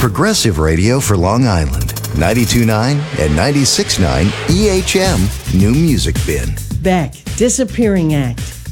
progressive radio for Long Island. 92.9 and 96.9 EHM New Music Bin. Beck, Disappearing Act.